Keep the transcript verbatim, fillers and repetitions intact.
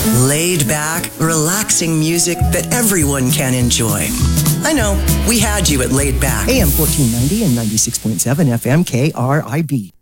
Laid back, relaxing music that everyone can enjoy. I know, we had you at Laid Back. A M fourteen ninety and ninety-six point seven F M K R I B.